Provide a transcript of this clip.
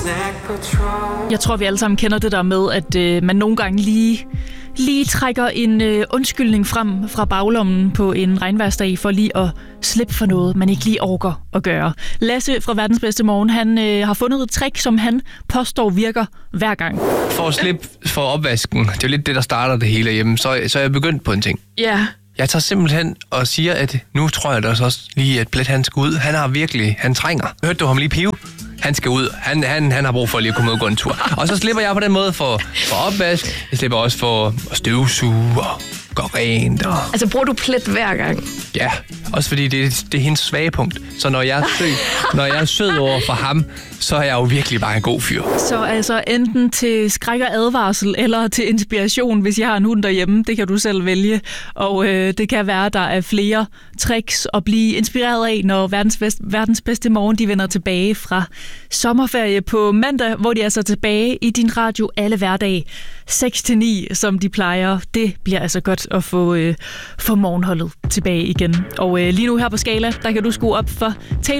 Jeg tror, vi alle sammen kender det der med, at man nogle gange lige trækker en undskyldning frem fra baglommen på en regnvejrsdag for lige at slippe for noget, man ikke lige orker at gøre. Lasse fra Verdens Bedste Morgen, han har fundet et trick, som han påstår virker hver gang. For at slippe for opvasken, det er jo lidt det, der starter det hele hjemme, så er jeg begyndt på en ting. Ja. Jeg tager simpelthen og siger, at nu tror jeg da også lige, at Plet han skal ud. Han trænger. Hørte du ham lige pive? Han skal ud. Han har brug for lige at komme ud og gå en tur. Og så slipper jeg på den måde for opvask. Jeg slipper også for at støvsuge og gå rent. Altså bruger du Plet hver gang? Ja, også fordi det er hendes svage punkt. Så når jeg er sød over for ham, så er jeg jo virkelig bare en god fyr. Så altså enten til skræk og advarsel, eller til inspiration, hvis jeg har en hund derhjemme. Det kan du selv vælge. Og det kan være, at der er flere tricks at blive inspireret af, når verdens bedste morgen de vender tilbage fra sommerferie på mandag, hvor de er så tilbage i din radio alle hverdage 6-9, som de plejer. Det bliver altså godt at få morgenholdet tilbage igen. Og lige nu her på Skala, der kan du skrue op for